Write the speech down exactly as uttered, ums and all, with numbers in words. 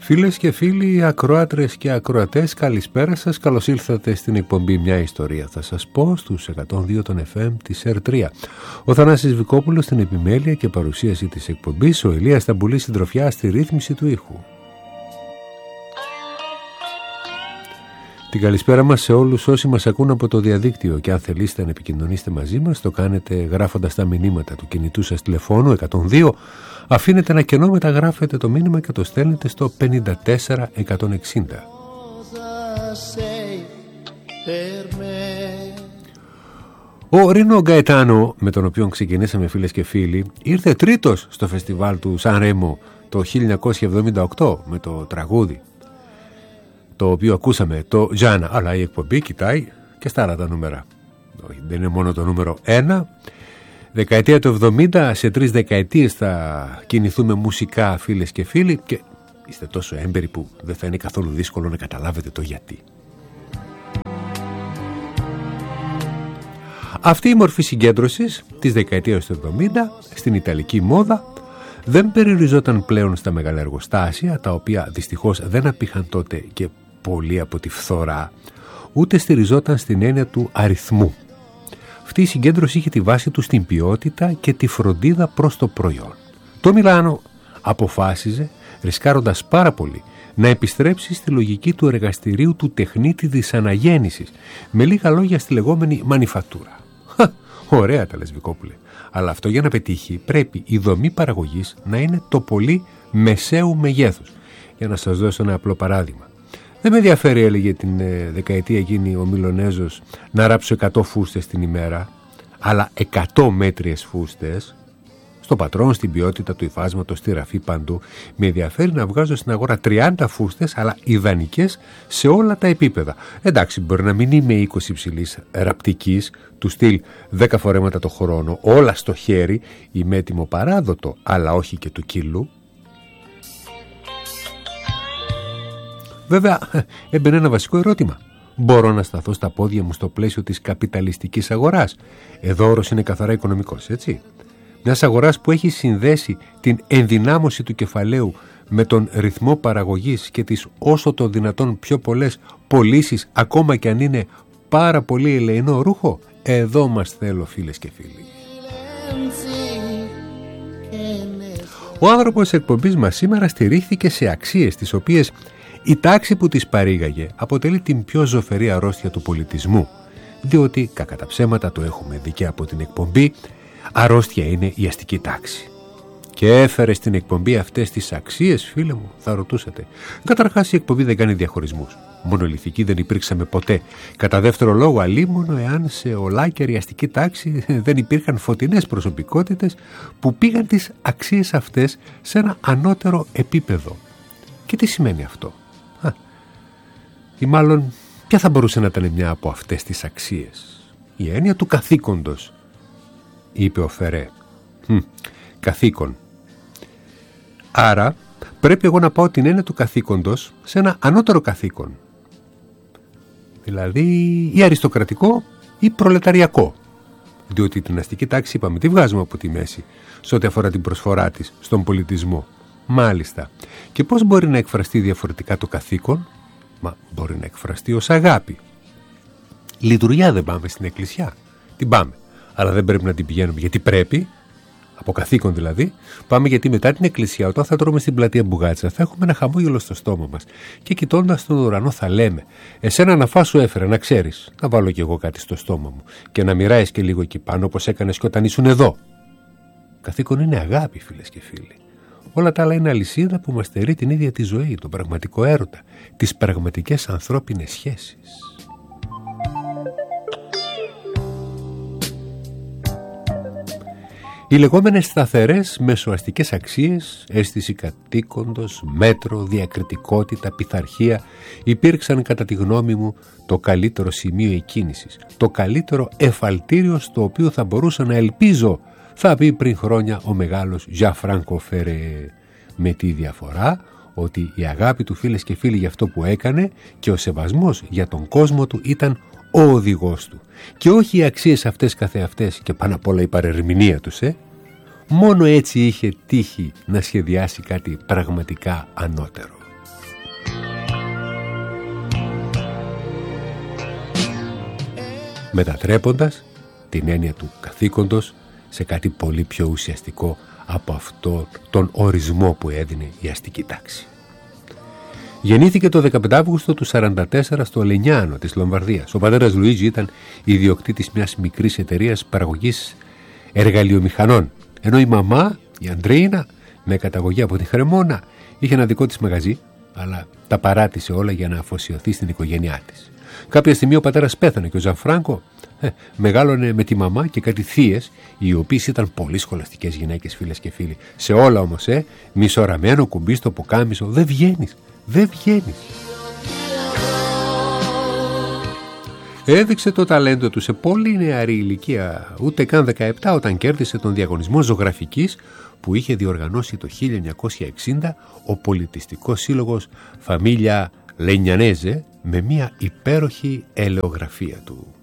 Φίλες και φίλοι, ακροάτρες και ακροατές, καλησπέρα σας. Καλώς ήλθατε στην εκπομπή «Μια ιστορία». Θα σας πω στους εκατόν δύο των εφ εμ της ερ τρία. Ο Θανάσης Βικόπουλος στην επιμέλεια και παρουσίαση της εκπομπής, ο Ηλίας Σταμπουλής συντροφιά στη ρύθμιση του ήχου. Την καλησπέρα μας σε όλους όσοι μας ακούν από το διαδίκτυο, και αν θελήσετε να επικοινωνήσετε μαζί μας, το κάνετε γράφοντας τα μηνύματα του κινητού σας τηλεφώνου εκατόν δύο, αφήνετε ένα κενό, μεταγράφετε το μήνυμα και το στέλνετε στο πενήντα τέσσερα εκατόν εξήντα. Ο Ρίνο Γκαετάνο, με τον οποίο ξεκινήσαμε φίλες και φίλοι, ήρθε τρίτος στο φεστιβάλ του Σαν Ρέμο το χίλια εννιακόσια εβδομήντα οκτώ με το τραγούδι το οποίο ακούσαμε, το Gianna, αλλά η εκπομπή κοιτάει και στα άλλα τα νούμερα. Δεν είναι μόνο το νούμερο ένα. Δεκαετία του εβδομήντα, σε τρεις δεκαετίες θα κινηθούμε μουσικά φίλες και φίλοι, και είστε τόσο έμπεροι που δεν θα είναι καθόλου δύσκολο να καταλάβετε το γιατί. Αυτή η μορφή συγκέντρωσης της δεκαετίας του εβδομήντα στην ιταλική μόδα δεν περιοριζόταν πλέον στα μεγάλα εργοστάσια, τα οποία δυστυχώς δεν απήχαν τότε και πολύ από τη φθορά, ούτε στηριζόταν στην έννοια του αριθμού. Αυτή η συγκέντρωση είχε τη βάση του στην ποιότητα και τη φροντίδα προς το προϊόν. Το Μιλάνο αποφάσιζε, ρισκάροντας πάρα πολύ, να επιστρέψει στη λογική του εργαστηρίου του τεχνίτη της αναγέννησης, με λίγα λόγια στη λεγόμενη μανιφακτούρα. Ωραία τα λες, Βικόπουλε. Αλλά αυτό για να πετύχει πρέπει η δομή παραγωγής να είναι το πολύ μεσαίου μεγέθους. Για να σας δώσω ένα απλό παράδειγμα. Δεν με ενδιαφέρει, έλεγε την ε, δεκαετία εκείνη ο Μιλονέζος, να ράψω εκατό φούστες την ημέρα, αλλά εκατό μέτριες φούστες, στο πατρόν, στην ποιότητα του υφάσματος, στη ραφή, παντού. Με ενδιαφέρει να βγάζω στην αγορά τριάντα φούστες, αλλά ιδανικές σε όλα τα επίπεδα. Εντάξει, μπορεί να μην είμαι είκοσι υψηλής ραπτικής, του στυλ δέκα φορέματα το χρόνο, όλα στο χέρι, είμαι έτοιμο παράδοτο, αλλά όχι και του κιλού. Βέβαια, έμπαινε ένα βασικό ερώτημα. Μπορώ να σταθώ στα πόδια μου στο πλαίσιο της καπιταλιστικής αγοράς? Εδώ όρος είναι καθαρά οικονομικός, έτσι. Μιας αγοράς που έχει συνδέσει την ενδυνάμωση του κεφαλαίου με τον ρυθμό παραγωγής και τις όσο το δυνατόν πιο πολλές πωλήσεις, ακόμα και αν είναι πάρα πολύ ελεεινό ρούχο. Εδώ μας θέλω, φίλες και φίλοι. Ο άνθρωπος της εκπομπής μας σήμερα στηρίχθηκε σε αξίες τις οποίες η τάξη που τις παρήγαγε αποτελεί την πιο ζωφερή αρρώστια του πολιτισμού, διότι, κακά τα ψέματα, το έχουμε δει και από την εκπομπή, αρρώστια είναι η αστική τάξη. Και έφερε στην εκπομπή αυτές τις αξίες, φίλε μου, θα ρωτούσατε. Καταρχάς, η εκπομπή δεν κάνει διαχωρισμούς. Μονολυθικοί δεν υπήρξαμε ποτέ. Κατά δεύτερο λόγο, αλίμονο εάν σε ολάκερη αστική τάξη δεν υπήρχαν φωτεινές προσωπικότητες που πήγαν τις αξίες αυτές σε ένα ανώτερο επίπεδο. Και τι σημαίνει αυτό? Α, ή μάλλον, ποια θα μπορούσε να ήταν μια από αυτές τις αξίες? Η έννοια του καθήκοντος, είπε ο Φερέ. Hm, καθήκον. Άρα πρέπει εγώ να πάω την έννοια του καθήκοντος σε ένα ανώτερο καθήκον. Δηλαδή ή αριστοκρατικό ή προλεταριακό. Διότι την αστική τάξη, είπαμε, τη βγάζουμε από τη μέση σε ό,τι αφορά την προσφορά της στον πολιτισμό. Μάλιστα. Και πώς μπορεί να εκφραστεί διαφορετικά το καθήκον? Μα μπορεί να εκφραστεί ως αγάπη. Λειτουργιά δεν πάμε στην εκκλησιά? Την πάμε. Αλλά δεν πρέπει να την πηγαίνουμε γιατί πρέπει, από καθήκον δηλαδή. Πάμε γιατί μετά την εκκλησιά, όταν θα τρώμε στην πλατεία μπουγάτσα, θα έχουμε ένα χαμόγελο στο στόμα μας. Και κοιτώντας τον ουρανό θα λέμε: εσένα να φας σου έφερα, να ξέρεις. Να βάλω κι εγώ κάτι στο στόμα μου. Και να μοιράεις και λίγο εκεί πάνω, όπως έκανες και όταν ήσουν εδώ. Καθήκον είναι αγάπη, φίλες και φίλοι. Όλα τα άλλα είναι αλυσίδα που μας στερεί την ίδια τη ζωή, τον πραγματικό έρωτα, τις πραγματικές ανθρώπινες σχέσεις. Οι λεγόμενες σταθερές μεσοαστικές αξίες, αίσθηση καθήκοντος, μέτρο, διακριτικότητα, πειθαρχία, υπήρξαν κατά τη γνώμη μου το καλύτερο σημείο εκκίνησης, το καλύτερο εφαλτήριο στο οποίο θα μπορούσα να ελπίζω, θα πει πριν χρόνια ο μεγάλος Gianfranco Ferré, με τη διαφορά ότι η αγάπη του, φίλες και φίλοι, για αυτό που έκανε και ο σεβασμός για τον κόσμο του ήταν ο οδηγός του και όχι οι αξίες αυτές καθεαυτές και πάνω απ' όλα η παρερμηνία τους. ε. Μόνο έτσι είχε τύχει να σχεδιάσει κάτι πραγματικά ανώτερο. μετατρέποντας την έννοια του καθήκοντος σε κάτι πολύ πιο ουσιαστικό από αυτό τον ορισμό που έδινε η αστική τάξη. Γεννήθηκε το δεκαπέντε Αυγούστου του σαράντα τέσσερα στο Λενιάνο της Λομβαρδίας. Ο πατέρας Λουίτζι ήταν ιδιοκτήτης μιας μικρής εταιρείας παραγωγής εργαλειομηχανών, ενώ η μαμά, η Αντρέινα, με καταγωγή από τη Χρεμόνα, είχε ένα δικό της μαγαζί, αλλά τα παράτησε όλα για να αφοσιωθεί στην οικογένειά της. Κάποια στιγμή ο πατέρας πέθανε και ο Τζανφράνκο ε, μεγάλωνε με τη μαμά και κάτι θείες, οι οποίες ήταν πολύ σχολαστικές γυναίκες, φίλες και φίλοι. Σε όλα όμως, ε, μισοραμένο κουμπί στο ποκάμισο, δεν βγαίνεις, δεν βγαίνεις. Έδειξε το ταλέντο του σε πολύ νεαρή ηλικία, ούτε καν δεκαεπτά, όταν κέρδισε τον διαγωνισμό ζωγραφικής που είχε διοργανώσει το χίλια εννιακόσια εξήντα ο πολιτιστικός σύλλογος Φαμίλια Λενιανέζε, με μια υπέροχη ελαιογραφία του.